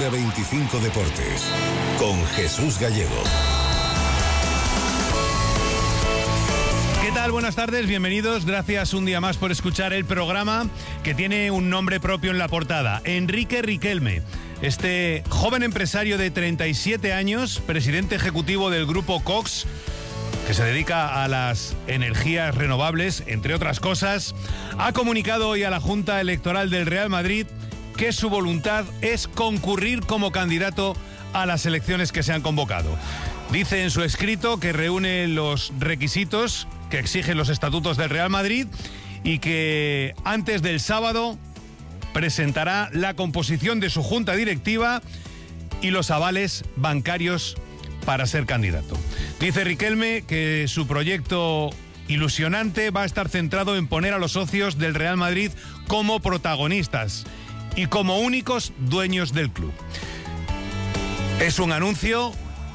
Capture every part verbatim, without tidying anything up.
Día veinticinco Deportes, con Jesús Gallego. ¿Qué tal? Buenas tardes, bienvenidos. Gracias un día más por escuchar el programa que tiene un nombre propio en la portada. Enrique Riquelme, este joven empresario de treinta y siete años, presidente ejecutivo del grupo Cox, que se dedica a las energías renovables, entre otras cosas, ha comunicado hoy a la Junta Electoral del Real Madrid que su voluntad es concurrir como candidato a las elecciones que se han convocado. Dice en su escrito que reúne los requisitos que exigen los estatutos del Real Madrid y que antes del sábado presentará la composición de su junta directiva y los avales bancarios para ser candidato. Dice Riquelme que su proyecto ilusionante va a estar centrado en poner a los socios del Real Madrid como protagonistas y como únicos dueños del club. Es un anuncio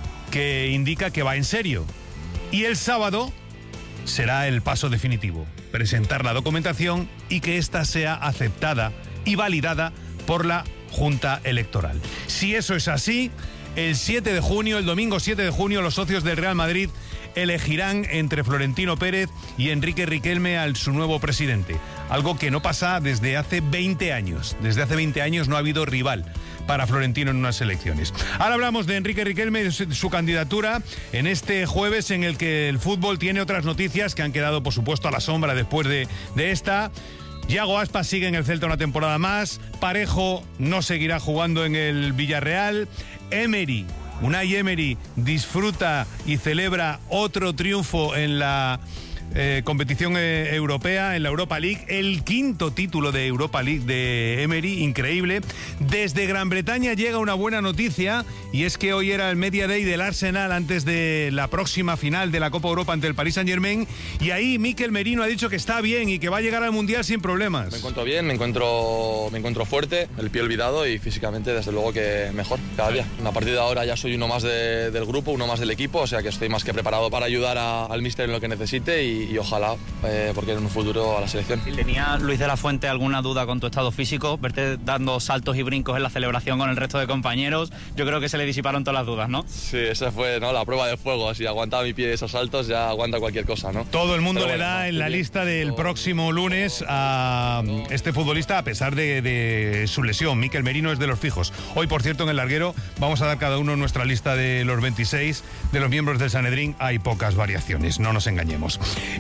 que indica que va en serio. Y el sábado será el paso definitivo, presentar la documentación y que ésta sea aceptada y validada por la Junta Electoral. Si eso es así, el siete de junio, el domingo siete de junio, los socios del Real Madrid elegirán entre Florentino Pérez y Enrique Riquelme al su nuevo presidente. Algo que no pasa desde hace veinte años. Desde hace veinte años no ha habido rival para Florentino en unas elecciones. Ahora hablamos de Enrique Riquelme y de su, de su candidatura en este jueves en el que el fútbol tiene otras noticias que han quedado, por supuesto, a la sombra después de, de esta. Yago Aspas sigue en el Celta una temporada más. Parejo no seguirá jugando en el Villarreal. Emery, Unai Emery, disfruta y celebra otro triunfo en la eh, competición eh, europea, en la Europa League, el quinto título de Europa League de Emery, increíble. Desde Gran Bretaña llega una buena noticia y es que hoy era el Media Day del Arsenal antes de la próxima final de la Copa Europa ante el Paris Saint-Germain y ahí Mikel Merino ha dicho que está bien y que va a llegar al Mundial sin problemas. Me encuentro bien, me encuentro, me encuentro fuerte, el pie olvidado y físicamente desde luego que mejor cada día. A partir de ahora ya soy uno más de, del grupo, uno más del equipo, o sea que estoy más que preparado para ayudar a, al míster en lo que necesite y, y ojalá, eh, porque en un futuro a la selección. ¿Tenía Luis de la Fuente alguna duda con tu estado físico? Verte dando saltos y brincos en la celebración con el resto de compañeros, yo creo que se le disiparon todas las dudas, ¿no? Sí, esa fue, ¿no?, la prueba de fuego. Si aguantaba mi pie esos saltos, ya aguanta cualquier cosa, ¿no? Todo el mundo Pero le bueno, da no, en la bien. lista del No, próximo lunes a este futbolista a pesar de, de su lesión. Mikel Merino es de los fijos. Hoy, por cierto, en el larguero vamos a dar cada uno nuestra lista de los veintiséis de los miembros del Sanedrín. Hay pocas variaciones, no nos engañemos.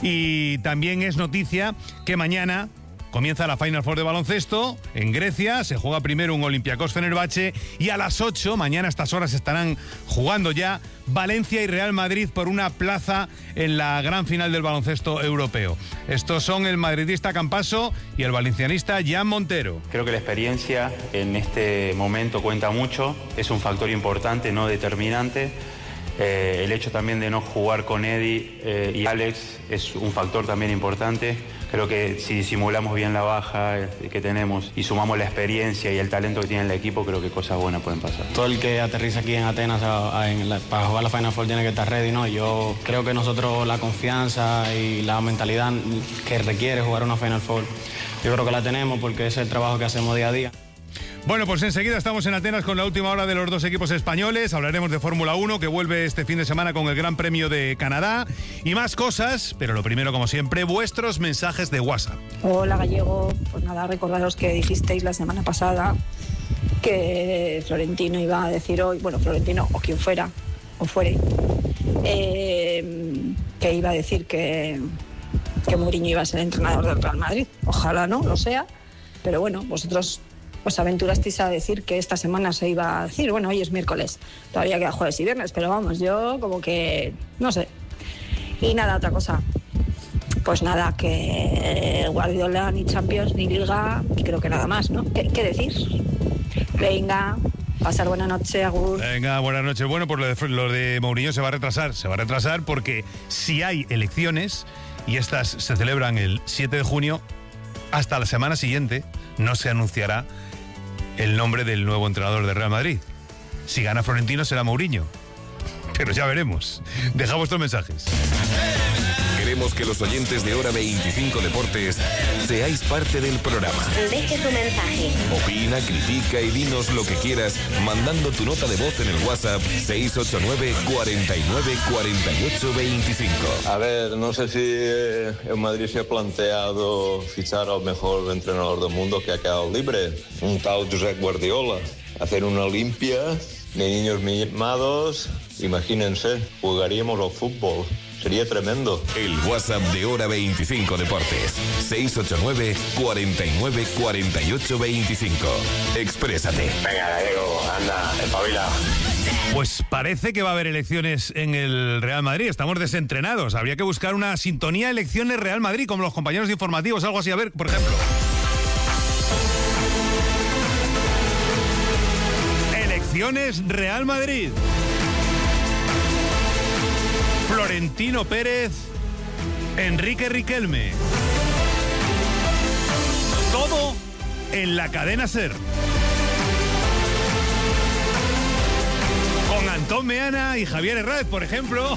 Y también es noticia que mañana comienza la Final Four de baloncesto en Grecia, se juega primero un Olympiacos Fenerbahce y a las ocho, mañana a estas horas estarán jugando ya Valencia y Real Madrid por una plaza en la gran final del baloncesto europeo. Estos son el madridista Campaso y el valencianista Jan Montero. Creo que la experiencia en este momento cuenta mucho, es un factor importante, no determinante. Eh, el hecho también de no jugar con Eddie eh, y Alex es un factor también importante. Creo que si simulamos bien la baja eh, que tenemos y sumamos la experiencia y el talento que tiene el equipo, creo que cosas buenas pueden pasar. Todo el que aterriza aquí en Atenas a, a, en la, para jugar la Final Four tiene que estar ready, ¿no? Yo creo que nosotros la confianza y la mentalidad que requiere jugar una Final Four, yo creo que la tenemos porque es el trabajo que hacemos día a día. Bueno, pues enseguida estamos en Atenas con la última hora de los dos equipos españoles. Hablaremos de Fórmula uno, que vuelve este fin de semana con el Gran Premio de Canadá y más cosas, pero lo primero, como siempre, vuestros mensajes de WhatsApp. Hola, Gallego. Pues nada, recordaros que dijisteis la semana pasada que Florentino iba a decir hoy, bueno, Florentino o quien fuera, o fuere, eh, que iba a decir que, que Mourinho iba a ser entrenador del Real Madrid. Ojalá no lo sea, pero bueno, vosotros os aventurasteis a decir que esta semana se iba a decir. Bueno, hoy es miércoles, todavía queda jueves y viernes, pero vamos, yo como que, no sé. Y nada, otra cosa, pues nada, que Guardiola ni Champions ni Liga, y creo que nada más, ¿no? ¿Qué, qué decir? Venga, pasar buena noche, agur. Venga, buenas noches. Bueno, pues lo de, lo de Mourinho se va a retrasar, se va a retrasar porque si hay elecciones, y estas se celebran el siete de junio, hasta la semana siguiente no se anunciará el nombre del nuevo entrenador de Real Madrid. Si gana Florentino será Mourinho, pero ya veremos. Deja vuestros mensajes. Queremos que los oyentes de Hora veinticinco Deportes seáis parte del programa. Deje tu mensaje. Opina, critica y dinos lo que quieras mandando tu nota de voz en el WhatsApp seis ocho nueve, cuarenta y nueve, cuarenta y ocho, veinticinco. A ver, no sé si eh, el Madrid se ha planteado fichar al mejor entrenador del mundo que ha quedado libre, un tal Josep Guardiola, hacer una limpia de niños mimados. Imagínense, jugaríamos al fútbol. Sería tremendo. El WhatsApp de Hora veinticinco Deportes. seis ocho nueve, cuarenta y nueve, cuarenta y ocho, veinticinco. Exprésate. Venga, Gallego, anda, espabila. Pues parece que va a haber elecciones en el Real Madrid. Estamos desentrenados. Habría que buscar una sintonía elecciones Real Madrid, como los compañeros informativos, algo así. A ver, por ejemplo. Elecciones Real Madrid. Florentino Pérez, Enrique Riquelme. Todo en la cadena SER. Con Antón Meana y Javier Herráez, por ejemplo.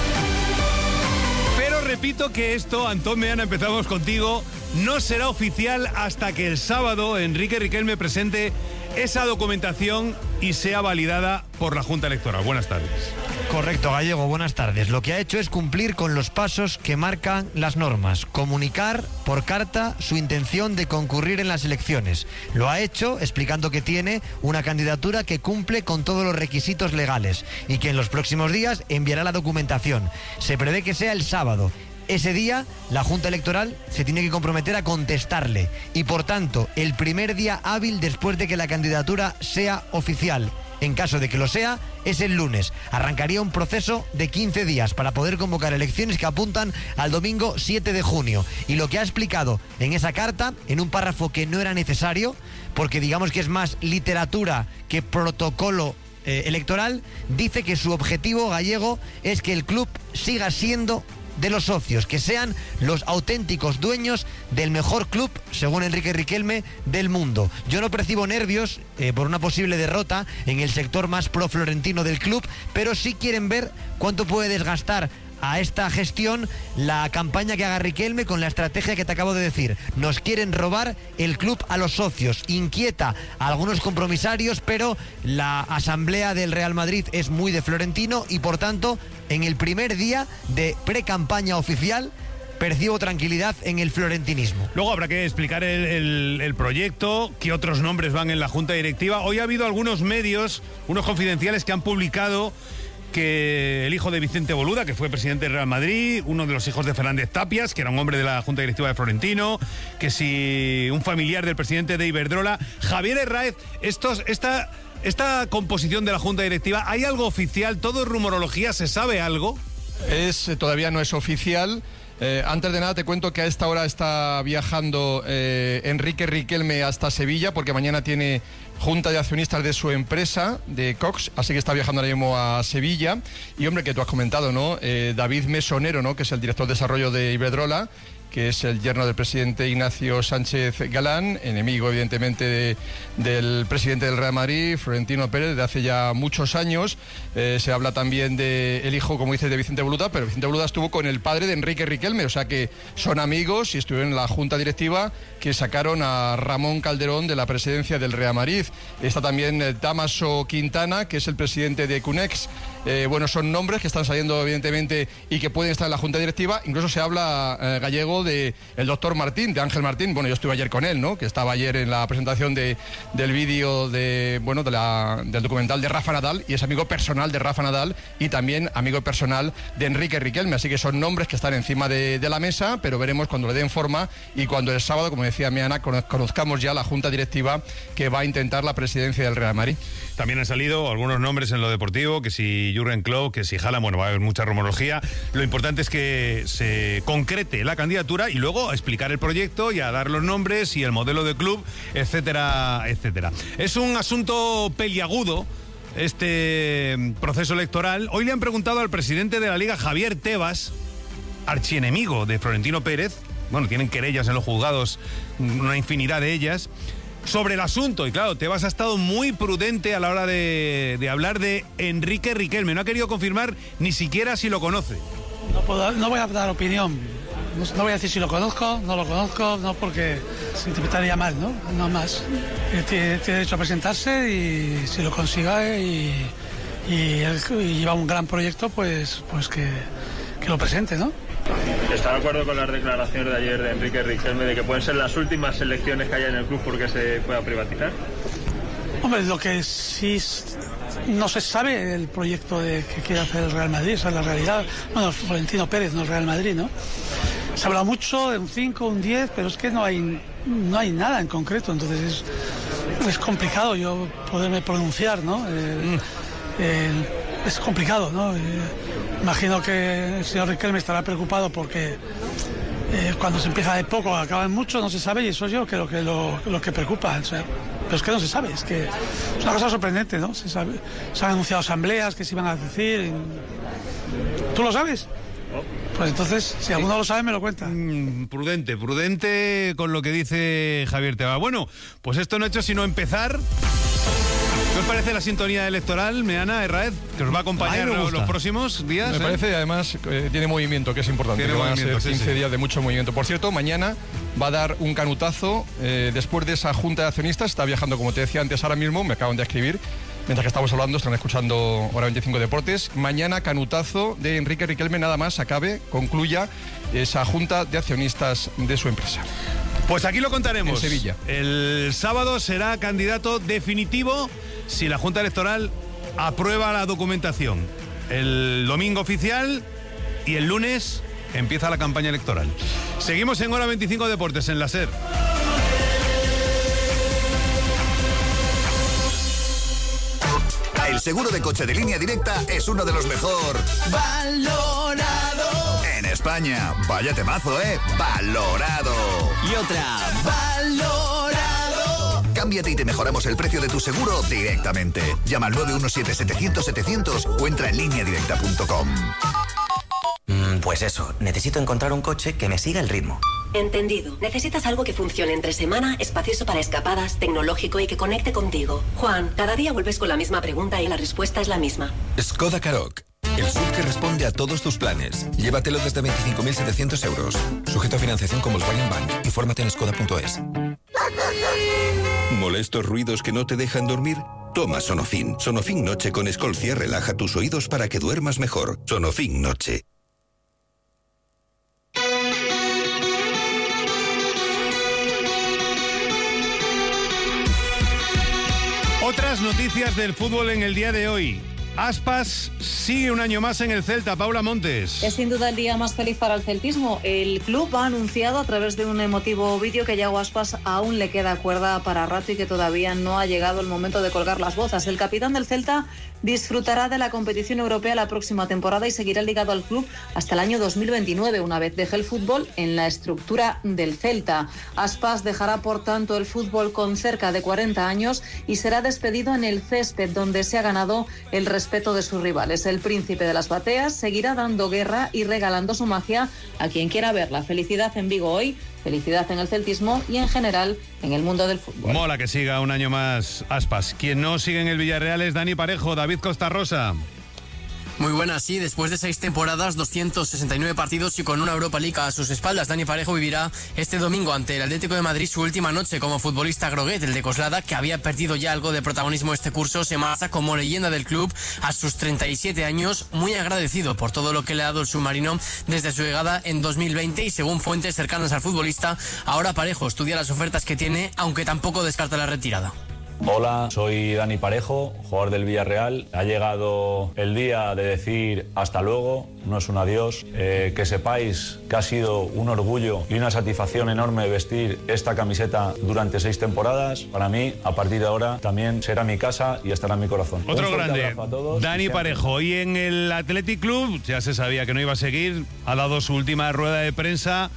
Pero repito que esto, Antón Meana, empezamos contigo, no será oficial hasta que el sábado Enrique Riquelme presente esa documentación y sea validada por la Junta Electoral. Buenas tardes. Correcto, Gallego, buenas tardes. Lo que ha hecho es cumplir con los pasos que marcan las normas. Comunicar por carta su intención de concurrir en las elecciones. Lo ha hecho explicando que tiene una candidatura que cumple con todos los requisitos legales y que en los próximos días enviará la documentación. Se prevé que sea el sábado. Ese día, la Junta Electoral se tiene que comprometer a contestarle y, por tanto, el primer día hábil después de que la candidatura sea oficial, en caso de que lo sea, es el lunes. Arrancaría un proceso de quince días para poder convocar elecciones que apuntan al domingo siete de junio. Y lo que ha explicado en esa carta, en un párrafo que no era necesario, porque digamos que es más literatura que protocolo eh, electoral, dice que su objetivo, Gallego, es que el club siga siendo de los socios, que sean los auténticos dueños del mejor club, según Enrique Riquelme, del mundo. Yo no percibo nervios eh, por una posible derrota en el sector más pro florentino del club, pero sí quieren ver cuánto puede desgastar a esta gestión la campaña que haga Riquelme con la estrategia que te acabo de decir. Nos quieren robar el club a los socios. Inquieta a algunos compromisarios, pero la asamblea del Real Madrid es muy de Florentino y, por tanto, en el primer día de pre-campaña oficial percibo tranquilidad en el florentinismo. Luego habrá que explicar el, el, el proyecto, qué otros nombres van en la Junta Directiva. Hoy ha habido algunos medios, unos confidenciales, que han publicado que el hijo de Vicente Boluda, que fue presidente del Real Madrid, uno de los hijos de Fernández Tapias, que era un hombre de la Junta Directiva de Florentino, que si un familiar del presidente de Iberdrola, Javier Herráez, estos, esta, esta composición de la Junta Directiva, ¿hay algo oficial? ¿Todo es rumorología? ¿Se sabe algo? Es, todavía no es oficial. Eh, antes de nada te cuento que a esta hora está viajando eh, Enrique Riquelme hasta Sevilla, porque mañana tiene junta de accionistas de su empresa, de Cox, así que está viajando ahora mismo a Sevilla. Y hombre, que tú has comentado, ¿no? Eh, David Mesonero, ¿no? Que es el director de desarrollo de Iberdrola, que es el yerno del presidente Ignacio Sánchez Galán, enemigo evidentemente de, del presidente del Real Madrid, Florentino Pérez, de hace ya muchos años. Eh, se habla también del hijo, como dices, de Vicente Boluda, pero Vicente Boluda estuvo con el padre de Enrique Riquelme, o sea que son amigos y estuvieron en la junta directiva que sacaron a Ramón Calderón de la presidencia del Real Madrid. Está también eh, Damaso Quintana, que es el presidente de Cunex. Eh, bueno, son nombres que están saliendo evidentemente y que pueden estar en la junta directiva. Incluso se habla, eh, Gallego, de el doctor Martín, de Ángel Martín. Bueno, yo estuve ayer con él, ¿no? Que estaba ayer en la presentación de, del vídeo de, bueno, de la, del documental de Rafa Nadal, y es amigo personal de Rafa Nadal y también amigo personal de Enrique Riquelme. Así que son nombres que están encima de, de la mesa, pero veremos cuando le den forma y cuando el sábado, como decía Meana, conozcamos ya la junta directiva que va a intentar la presidencia del Real Madrid. También han salido algunos nombres en lo deportivo, que si Jürgen Klopp, que si Haaland, bueno, va a haber mucha rumorología. Lo importante es que se concrete la candidatura y luego a explicar el proyecto y a dar los nombres y el modelo de club, etcétera, etcétera. Es un asunto peliagudo este proceso electoral. Hoy le han preguntado al presidente de la Liga, Javier Tebas, archienemigo de Florentino Pérez, bueno, tienen querellas en los juzgados, una infinidad de ellas, sobre el asunto. Y claro, Tebas ha estado muy prudente a la hora de, de hablar de Enrique Riquelme. No ha querido confirmar ni siquiera si lo conoce. No, puedo, no voy a dar opinión. No, no voy a decir si lo conozco, no lo conozco, no porque se interpretaría mal, ¿no? No más. Tiene, tiene derecho a presentarse y si lo consiga y, y, él, y lleva un gran proyecto, pues, pues que, que lo presente, ¿no? ¿Está de acuerdo con las declaraciones de ayer de Enrique Riquelme de que pueden ser las últimas elecciones que haya en el club porque se pueda privatizar? Hombre, lo que sí no se sabe el proyecto de que quiere hacer el Real Madrid, esa es la realidad. Bueno, Florentino Pérez, no el Real Madrid, ¿no? Se habla mucho de un cinco, un diez, pero es que no hay, no hay nada en concreto, entonces es, es complicado yo poderme pronunciar, ¿no? Eh, eh, es complicado, ¿no? Eh, imagino que el señor Riquelme estará preocupado porque eh, cuando se empieza de poco acaban mucho, no se sabe, y eso yo creo que lo, lo que preocupa, o sea, pero es que no se sabe, es que es una cosa sorprendente, ¿no? Se, sabe, se han anunciado asambleas que se iban a decir. ¿Tú lo sabes? Pues entonces, si alguno lo sabe, me lo cuenta. Mm, prudente, prudente con lo que dice Javier Tebas. Bueno, pues esto no ha hecho sino empezar. ¿Qué os parece la sintonía electoral, Meana, Herraez, que os va a acompañar los, los próximos días? Me ¿eh? parece, además, eh, tiene movimiento, que es importante. Tiene que van a ser sí, quince sí. días de mucho movimiento. Por cierto, mañana va a dar un canutazo eh, después de esa junta de accionistas. Está viajando, como te decía antes, ahora mismo, me acaban de escribir. Mientras que estamos hablando, están escuchando Hora veinticinco Deportes. Mañana, canutazo de Enrique Riquelme, nada más acabe, concluya esa junta de accionistas de su empresa. Pues aquí lo contaremos. En Sevilla. El sábado será candidato definitivo si la Junta Electoral aprueba la documentación. El domingo oficial y el lunes empieza la campaña electoral. Seguimos en Hora veinticinco Deportes, en la SER. El seguro de coche de Línea Directa es uno de los mejor valorado en España. Vaya temazo, ¿eh? Valorado. Y otra, valorado. Cámbiate y te mejoramos el precio de tu seguro directamente. Llama al nueve uno siete, setecientos, setecientos o entra en línea directa punto com. Mm, pues eso, necesito encontrar un coche que me siga el ritmo. Entendido. Necesitas algo que funcione entre semana, espacioso para escapadas, tecnológico y que conecte contigo. Juan, cada día vuelves con la misma pregunta y la respuesta es la misma. Skoda Karoq. El S U V que responde a todos tus planes. Llévatelo desde veinticinco mil setecientos euros. Sujeto a financiación con Volkswagen Bank. Infórmate en skoda punto es. ¿Molestos ruidos que no te dejan dormir? Toma Sonofin. Sonofin Noche con Escolcia relaja tus oídos para que duermas mejor. Sonofin Noche. Otras noticias del fútbol en el día de hoy. Aspas sigue un año más en el Celta. Paula Montes. Es sin duda el día más feliz para el celtismo. El club ha anunciado a través de un emotivo vídeo que Yago Aspas aún le queda cuerda para rato y que todavía no ha llegado el momento de colgar las botas. El capitán del Celta disfrutará de la competición europea la próxima temporada y seguirá ligado al club hasta el año dos mil veintinueve, una vez deje el fútbol en la estructura del Celta. Aspas dejará, por tanto, el fútbol con cerca de cuarenta años y será despedido en el césped, donde se ha ganado el respeto de sus rivales. El príncipe de las bateas seguirá dando guerra y regalando su magia a quien quiera verla. Felicidad en Vigo hoy, felicidad en el celtismo y en general en el mundo del fútbol. Mola que siga un año más Aspas. Quien no sigue en el Villarreal es Dani Parejo. David Costa Rosa. Muy buena, sí, después de seis temporadas, doscientos sesenta y nueve partidos y con una Europa League a sus espaldas, Dani Parejo vivirá este domingo ante el Atlético de Madrid su última noche como futbolista groguet. El de Coslada, que había perdido ya algo de protagonismo este curso, se marcha como leyenda del club a sus treinta y siete años, muy agradecido por todo lo que le ha dado el submarino desde su llegada en dos mil veinte, y según fuentes cercanas al futbolista, ahora Parejo estudia las ofertas que tiene, aunque tampoco descarta la retirada. Hola, soy Dani Parejo, jugador del Villarreal. Ha llegado el día de decir hasta luego, no es un adiós. Eh, que sepáis que ha sido un orgullo y una satisfacción enorme vestir esta camiseta durante seis temporadas. Para mí, a partir de ahora, también será mi casa y estará en mi corazón. Otro grande, Dani Parejo. Y en el Athletic Club, ya se sabía que no iba a seguir, ha dado su última rueda de prensa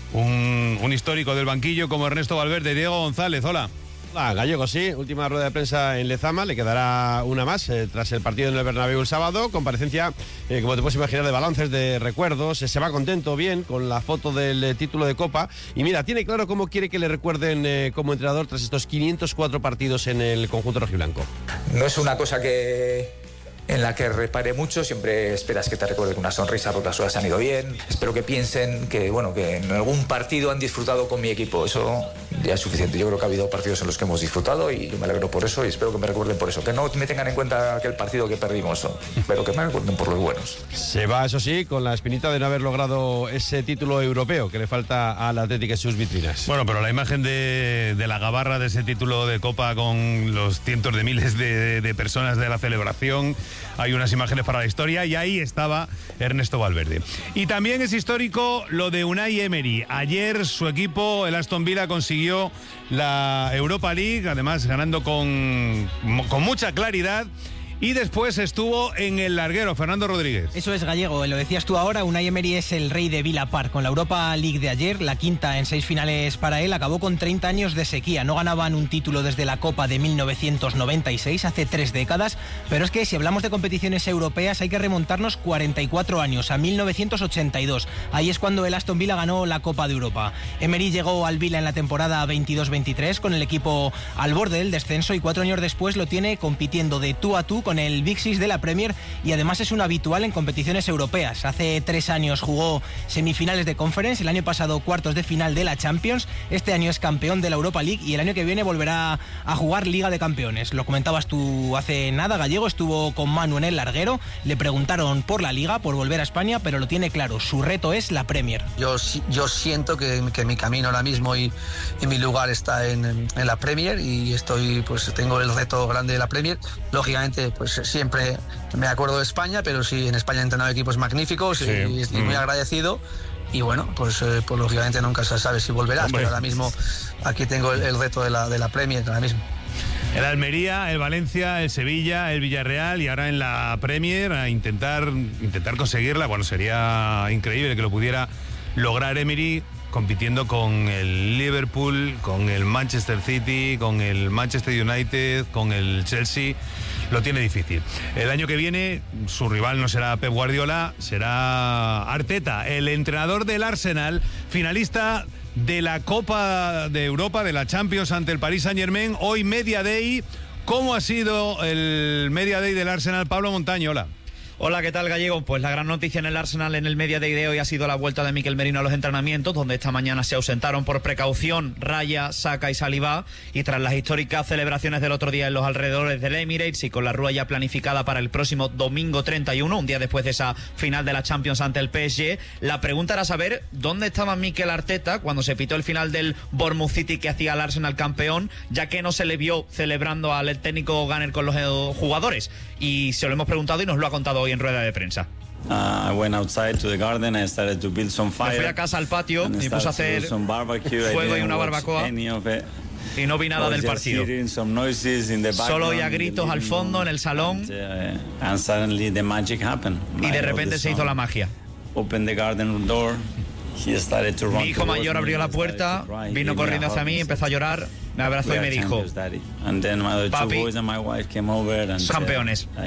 un, un histórico del banquillo como Ernesto Valverde. Diego González, hola. Ah, Gallego, sí, última rueda de prensa en Lezama, le quedará una más eh, tras el partido en el Bernabéu el sábado, comparecencia, eh, como te puedes imaginar, de balances, de recuerdos, eh, se va contento, bien, con la foto del eh, título de Copa, y mira, tiene claro cómo quiere que le recuerden eh, como entrenador tras estos quinientos cuatro partidos en el conjunto rojiblanco. No es una cosa que, en la que reparé mucho. Siempre esperas que te recuerde con una sonrisa porque las horas han ido bien. Espero que piensen que, bueno, que en algún partido han disfrutado con mi equipo. Eso ya es suficiente. Yo creo que ha habido partidos en los que hemos disfrutado y yo me alegro por eso y espero que me recuerden por eso. Que no me tengan en cuenta aquel partido que perdimos, pero que me recuerden por los buenos. Se va, eso sí, con la espinita de no haber logrado ese título europeo que le falta al Atlético en sus vitrinas. Bueno, pero la imagen de, de la gabarra de ese título de Copa con los cientos de miles de, de personas de la celebración, hay unas imágenes para la historia y ahí estaba Ernesto Valverde. Y también es histórico lo de Unai Emery. Ayer su equipo, el Aston Villa, consiguió la Europa League, además ganando con, con mucha claridad. Y después estuvo en el larguero, Fernando Rodríguez. Eso es, Gallego, lo decías tú ahora, Unai Emery es el rey de Villa Park. Con la Europa League de ayer, la quinta en seis finales para él, acabó con treinta años de sequía. No ganaban un título desde la Copa de mil novecientos noventa y seis, hace tres décadas, pero es que si hablamos de competiciones europeas hay que remontarnos cuarenta y cuatro años, a mil novecientos ochenta y dos. Ahí es cuando el Aston Villa ganó la Copa de Europa. Emery llegó al Villa en la temporada veintidós veintitrés con el equipo al borde del descenso y cuatro años después lo tiene compitiendo de tú a tú con el Big Six de la Premier y además es un habitual en competiciones europeas. Hace tres años jugó semifinales de Conference, el año pasado cuartos de final de la Champions, este año es campeón de la Europa League y el año que viene volverá a jugar Liga de Campeones. Lo comentabas tú hace nada, Gallego, estuvo con Manu en el larguero, le preguntaron por la Liga, por volver a España, pero lo tiene claro, su reto es la Premier. Yo, yo siento que, que mi camino ahora mismo y, y mi lugar está en, en la Premier y estoy, pues tengo el reto grande de la Premier. Lógicamente, pues siempre me acuerdo de España, pero sí, en España he entrenado equipos magníficos sí. y estoy muy mm. agradecido. Y bueno, pues, eh, pues lógicamente nunca se sabe si volverás, Hombre. pero ahora mismo aquí tengo el, el reto de la, de la Premier ahora mismo. El Almería, el Valencia, el Sevilla, el Villarreal y ahora en la Premier a intentar, intentar conseguirla. Bueno, sería increíble que lo pudiera lograr Emery compitiendo con el Liverpool, con el Manchester City, con el Manchester United, con el Chelsea. Lo tiene difícil. El año que viene su rival no será Pep Guardiola, será Arteta, el entrenador del Arsenal, finalista de la Copa de Europa, de la Champions ante el Paris Saint-Germain. Hoy Media Day. ¿Cómo ha sido el Media Day del Arsenal? Pablo Montaño, hola. Hola, ¿qué tal, Gallego? Pues la gran noticia en el Arsenal en el Media Day de hoy ha sido la vuelta de Mikel Merino a los entrenamientos, donde esta mañana se ausentaron por precaución Raya, Saka y Saliba, y tras las históricas celebraciones del otro día en los alrededores del Emirates y con la rueda ya planificada para el próximo domingo treinta y uno, un día después de esa final de la Champions ante el P S G, la pregunta era saber dónde estaba Mikel Arteta cuando se pitó el final del Bournemouth City que hacía al Arsenal campeón, ya que no se le vio celebrando al técnico Gunner con los jugadores. Y se lo hemos preguntado y nos lo ha contado hoy en rueda de prensa. Uh, I went outside to the garden and started to build some fire. Me fui a casa al patio y puse a hacer fuego y una barbacoa y no vi nada del partido. Solo oía gritos al fondo en el salón y de repente se hizo la magia. Mi hijo mayor abrió la puerta, vino corriendo hacia mí, empezó a llorar, me abrazó y me dijo: papi, campeones.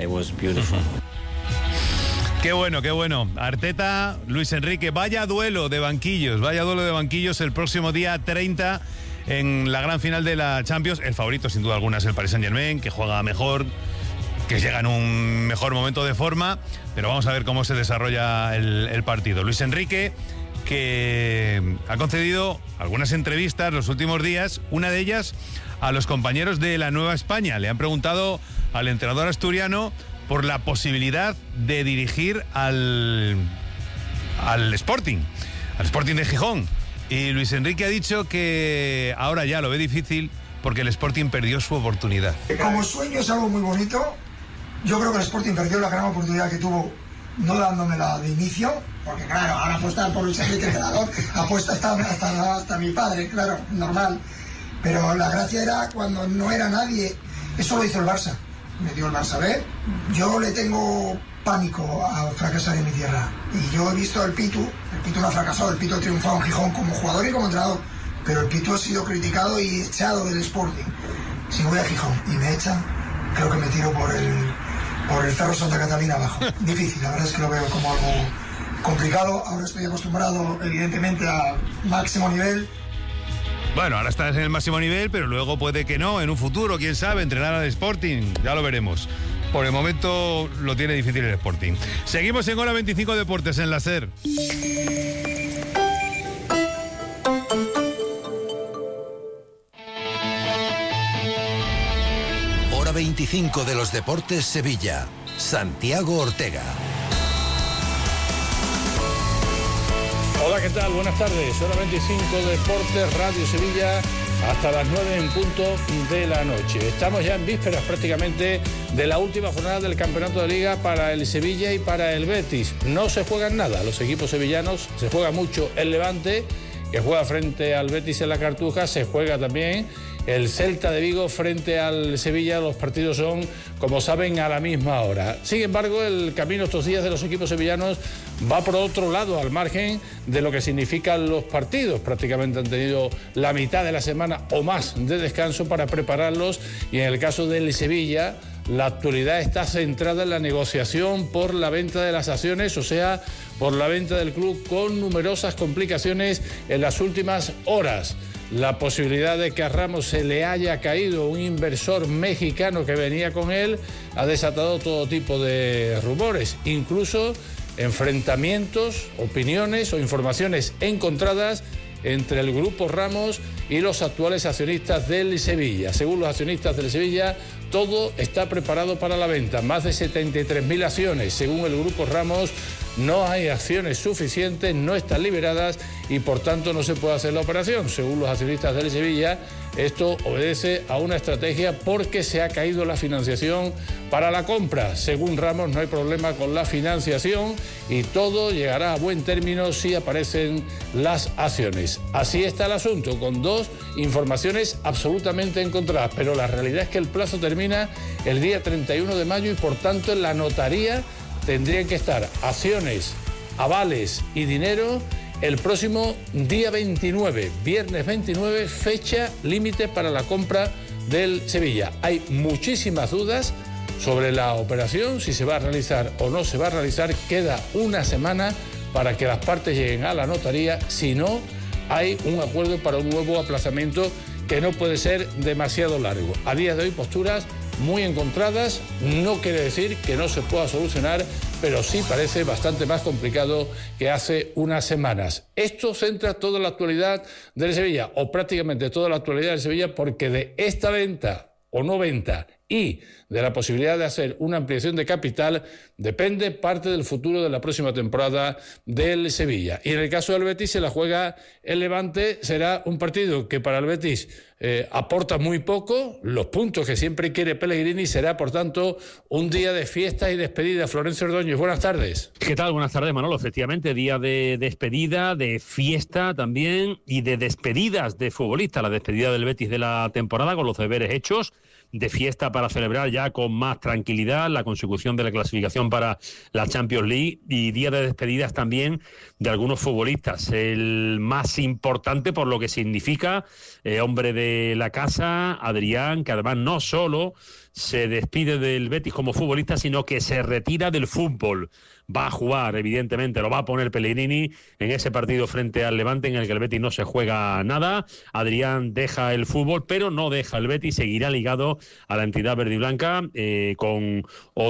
Qué bueno, qué bueno. Arteta, Luis Enrique, vaya duelo de banquillos, vaya duelo de banquillos el próximo día treinta en la gran final de la Champions. El favorito, sin duda alguna, es el Paris Saint-Germain, que juega mejor, que llega en un mejor momento de forma, pero vamos a ver cómo se desarrolla el, el partido. Luis Enrique, que ha concedido algunas entrevistas los últimos días, una de ellas a los compañeros de la Nueva España. Le han preguntado al entrenador asturiano por la posibilidad de dirigir al, al Sporting, al Sporting de Gijón. Y Luis Enrique ha dicho que ahora ya lo ve difícil porque el Sporting perdió su oportunidad. Como sueño es algo muy bonito. Yo creo que el Sporting perdió la gran oportunidad que tuvo no dándomela de inicio, porque claro, ahora apuesta por Luis Enrique, el entrenador, apuesta hasta, hasta, hasta mi padre, claro, normal. Pero la gracia era cuando no era nadie. Eso lo hizo el Barça. Me dio el Barça B. Yo le tengo pánico a fracasar en mi tierra. Y yo he visto el Pitu, el Pitu no ha fracasado, el Pitu ha triunfado en Gijón como jugador y como entrenador. Pero el Pitu ha sido criticado y echado del Sporting. Si voy a Gijón y me echan, creo que me tiro por el, por el Cerro Santa Catalina abajo. Difícil, la verdad es que lo veo como algo complicado. Ahora estoy acostumbrado, evidentemente, a máximo nivel. Bueno, ahora estás en el máximo nivel, pero luego puede que no, en un futuro, quién sabe, entrenar al Sporting, ya lo veremos. por el momento lo tiene difícil el Sporting. Seguimos en Hora veinticinco Deportes en la SER. Hora veinticinco de los Deportes Sevilla. Santiago Ortega. Hola, ¿qué tal? Buenas tardes. Hora veinticinco Deportes, Radio Sevilla, hasta las nueve en punto de la noche. Estamos ya en vísperas prácticamente de la última jornada del Campeonato de Liga para el Sevilla y para el Betis. No se juegan nada los equipos sevillanos, se juega mucho el Levante, que juega frente al Betis en la Cartuja, se juega también el Celta de Vigo frente al Sevilla. Los partidos son, como saben, a la misma hora. Sin embargo, el camino estos días de los equipos sevillanos va por otro lado, al margen de lo que significan los partidos. Prácticamente han tenido la mitad de la semana o más de descanso para prepararlos, y en el caso del Sevilla, la actualidad está centrada en la negociación por la venta de las acciones, o sea, por la venta del club, con numerosas complicaciones en las últimas horas. La posibilidad de que a Ramos se le haya caído un inversor mexicano que venía con él ha desatado todo tipo de rumores, incluso enfrentamientos, opiniones o informaciones encontradas entre el Grupo Ramos y los actuales accionistas del Sevilla. Según los accionistas del Sevilla, todo está preparado para la venta. Más de setenta y tres mil acciones. Según el Grupo Ramos, no hay acciones suficientes, no están liberadas y por tanto no se puede hacer la operación. Según los accionistas del Sevilla, esto obedece a una estrategia porque se ha caído la financiación para la compra. Según Ramos, no hay problema con la financiación y todo llegará a buen término si aparecen las acciones. Así está el asunto, con dos informaciones absolutamente encontradas, pero la realidad es que el plazo termina el día treinta y uno de mayo y por tanto en la notaría tendrían que estar acciones, avales y dinero el próximo día veintinueve, viernes veintinueve, fecha límite para la compra del Sevilla. Hay muchísimas dudas sobre la operación, si se va a realizar o no se va a realizar. Queda una semana para que las partes lleguen a la notaría, si no hay un acuerdo para un nuevo aplazamiento que no puede ser demasiado largo. A día de hoy, posturas muy encontradas, no quiere decir que no se pueda solucionar, pero sí parece bastante más complicado que hace unas semanas. Esto centra toda la actualidad del Sevilla, o prácticamente toda la actualidad del Sevilla, porque de esta venta o no venta y de la posibilidad de hacer una ampliación de capital depende parte del futuro de la próxima temporada del Sevilla. Y en el caso del Betis, se la juega el Levante. Será un partido que para el Betis eh, aporta muy poco. Los puntos que siempre quiere Pellegrini. Será, por tanto, un día de fiesta y despedida. Florencio Ordóñez, buenas tardes. ¿Qué tal? Buenas tardes, Manolo. Efectivamente, día de despedida, de fiesta también y de despedidas de futbolistas. La despedida del Betis de la temporada con los deberes hechos, de fiesta para celebrar ya con más tranquilidad la consecución de la clasificación para la Champions League, y día de despedidas también de algunos futbolistas. El más importante por lo que significa, eh, hombre de la casa, Adrián, que además no solo se despide del Betis como futbolista, sino que se retira del fútbol. Va a jugar, evidentemente, lo va a poner Pellegrini en ese partido frente al Levante, en el que el Betis no se juega nada. Adrián deja el fútbol, pero no deja el Betis, seguirá ligado a la entidad verde y blanca, eh, con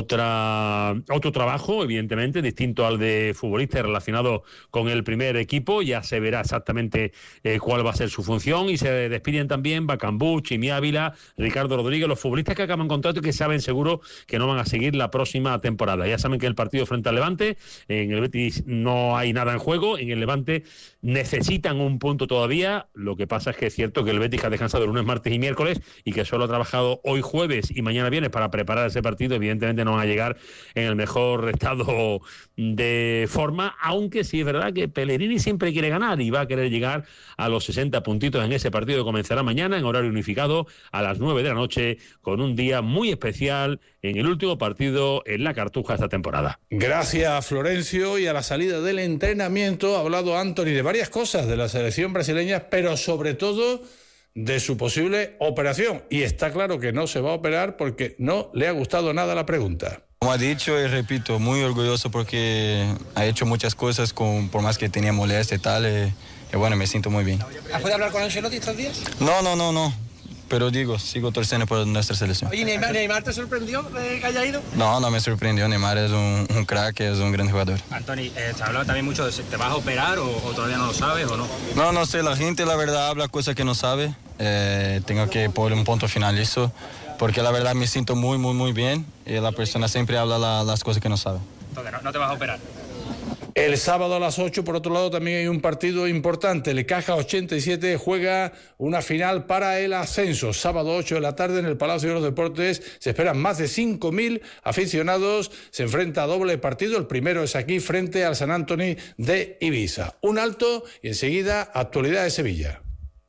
otra otro trabajo, evidentemente, distinto al de futbolista, relacionado con el primer equipo. Ya se verá exactamente eh, cuál va a ser su función, y se despiden también Bacambú, Chimi Ávila, Ricardo Rodríguez, los futbolistas que acaban contrato y que saben seguro que no van a seguir la próxima temporada. Ya saben que el partido frente al Levante, en el Betis no hay nada en juego, en el Levante necesitan un punto todavía. Lo que pasa es que es cierto que el Betis ha descansado el lunes, martes y miércoles, y que solo ha trabajado hoy jueves y mañana viernes para preparar ese partido. Evidentemente no van a llegar en el mejor estado de forma, aunque sí es verdad que Pellegrini siempre quiere ganar y va a querer llegar a los sesenta puntitos en ese partido que comenzará mañana en horario unificado a las nueve de la noche, con un día muy especial en el último partido en la Cartuja esta temporada. Gracias, Florencio. Y a la salida del entrenamiento ha hablado Anthony de varias cosas de la selección brasileña, pero sobre todo de su posible operación. Y está claro que no se va a operar porque no le ha gustado nada la pregunta. Como ha dicho y repito, muy orgulloso porque ha hecho muchas cosas, con, por más que tenía molestia y tal, y, y bueno, me siento muy bien. ¿Has podido hablar con Ancelotti estos días? No, no, no, no. pero digo, sigo torciendo por nuestra selección. Oye, ¿Neymar, ¿Neymar te sorprendió de que haya ido? No, no me sorprendió. Neymar es un, un crack, es un gran jugador. Anthony, eh, se habla también mucho de si te vas a operar o, o todavía no lo sabes o no. No, no sé, la gente la verdad habla cosas que no sabe. Eh, tengo que poner un punto final eso, porque la verdad me siento muy, muy, muy bien y la persona siempre habla la, las cosas que no sabe. Entonces, no, no te vas a operar. El sábado a las ocho, por otro lado, también hay un partido importante. El Caja ochenta y siete juega una final para el ascenso. Sábado ocho de la tarde en el Palacio de los Deportes. Se esperan más de cinco mil aficionados. Se enfrenta a doble partido. El primero es aquí frente al San Antoni de Ibiza. Un alto y enseguida actualidad de Sevilla.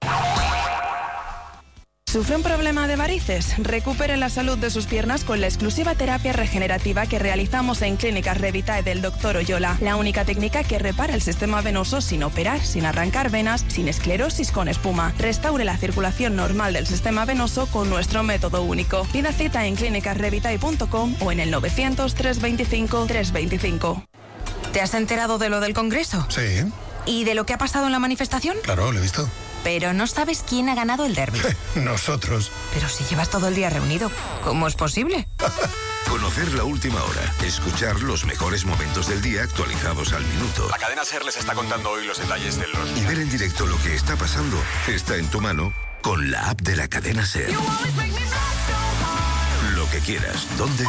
¿Sufre un problema de varices? Recupere la salud de sus piernas con la exclusiva terapia regenerativa que realizamos en Clínicas Revitae del doctor Oyola. La única técnica que repara el sistema venoso sin operar, sin arrancar venas, sin esclerosis con espuma. Restaure la circulación normal del sistema venoso con nuestro método único. Pida cita en clínicas revitae punto com o en el novecientos, trescientos veinticinco, trescientos veinticinco. ¿Te has enterado de lo del Congreso? Sí. ¿Y de lo que ha pasado en la manifestación? Claro, lo he visto. Pero no sabes quién ha ganado el derbi. Nosotros. Pero si llevas todo el día reunido, ¿cómo es posible? Conocer la última hora, escuchar los mejores momentos del día actualizados al minuto. La cadena SER les está contando hoy los detalles de los... Y ver en directo lo que está pasando está en tu mano con la app de la cadena SER. Lo que quieras, dónde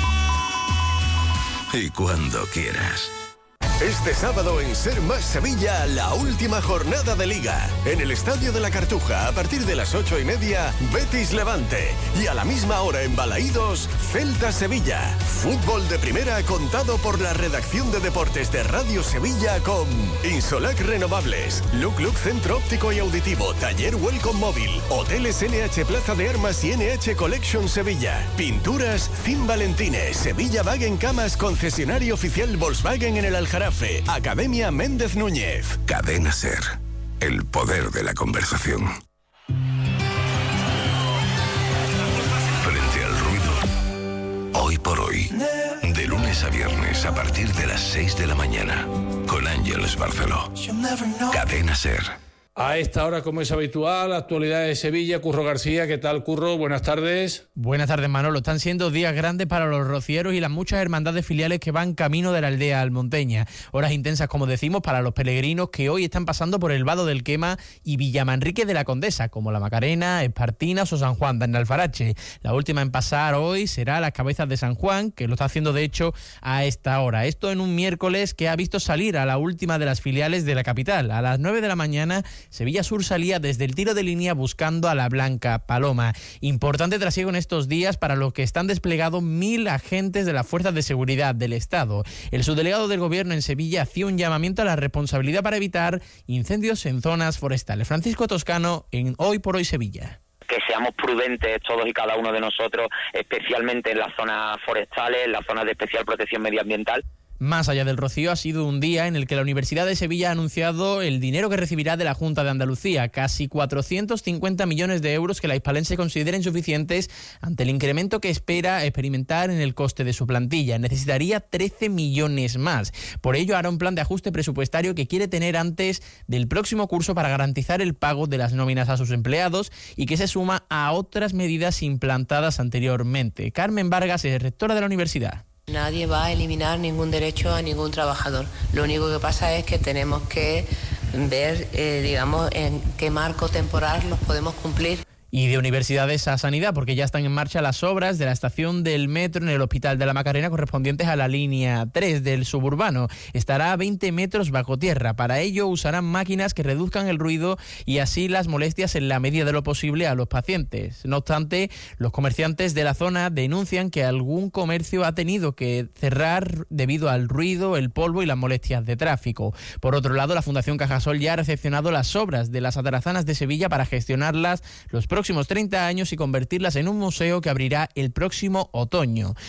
y cuando quieras. Este sábado en Ser Más Sevilla, la última jornada de Liga. En el Estadio de la Cartuja, a partir de las ocho y media, Betis Levante. Y a la misma hora en Balaídos, Celta Sevilla. Fútbol de primera contado por la redacción de deportes de Radio Sevilla con Insolac Renovables, Look Look Centro Óptico y Auditivo, Taller Welcome Móvil, Hoteles N H Plaza de Armas y N H Collection Sevilla, Pinturas Cin Valentines, Sevilla Wagen Camas, concesionario oficial Volkswagen en el Aljarafe, Academia Méndez Núñez. Cadena SER, el poder de la conversación. Frente al ruido, hoy por hoy, de lunes a viernes a partir de las seis de la mañana, con Ángeles Barceló. Cadena SER. A esta hora, como es habitual, actualidad de Sevilla, Curro García. ¿Qué tal, Curro? Buenas tardes. Buenas tardes, Manolo. Están siendo días grandes para los rocieros y las muchas hermandades filiales que van camino de la aldea almonteña. Horas intensas, como decimos, para los peregrinos que hoy están pasando por el Vado del Quema y Villamanrique de la Condesa, como la Macarena, Espartinas o San Juan de Alfarache. La última en pasar hoy será las Cabezas de San Juan, que lo está haciendo de hecho a esta hora. Esto en un miércoles que ha visto salir a la última de las filiales de la capital. A las nueve de la mañana, Sevilla Sur salía desde el tiro de línea buscando a la Blanca Paloma. Importante trasiego en estos días para los que están desplegados mil agentes de las fuerzas de seguridad del Estado. El subdelegado del Gobierno en Sevilla hacía un llamamiento a la responsabilidad para evitar incendios en zonas forestales. Francisco Toscano, en Hoy por Hoy Sevilla. Que seamos prudentes todos y cada uno de nosotros, especialmente en las zonas forestales, en las zonas de especial protección medioambiental. Más allá del rocío, ha sido un día en el que la Universidad de Sevilla ha anunciado el dinero que recibirá de la Junta de Andalucía, casi cuatrocientos cincuenta millones de euros que la hispalense considera insuficientes ante el incremento que espera experimentar en el coste de su plantilla. Necesitaría trece millones más. Por ello, hará un plan de ajuste presupuestario que quiere tener antes del próximo curso para garantizar el pago de las nóminas a sus empleados y que se suma a otras medidas implantadas anteriormente. Carmen Vargas es rectora de la universidad. Nadie va a eliminar ningún derecho a ningún trabajador. Lo único que pasa es que tenemos que ver, eh, digamos, en qué marco temporal los podemos cumplir. Y de universidades a sanidad, porque ya están en marcha las obras de la estación del metro en el Hospital de la Macarena correspondientes a la línea tres del suburbano. Estará a veinte metros bajo tierra. Para ello usarán máquinas que reduzcan el ruido y así las molestias en la medida de lo posible a los pacientes. No obstante, los comerciantes de la zona denuncian que algún comercio ha tenido que cerrar debido al ruido, el polvo y las molestias de tráfico. Por otro lado, la Fundación Cajasol ya ha recepcionado las obras de las atarazanas de Sevilla para gestionarlas los próximos treinta años y convertirlas en un museo que abrirá el próximo otoño.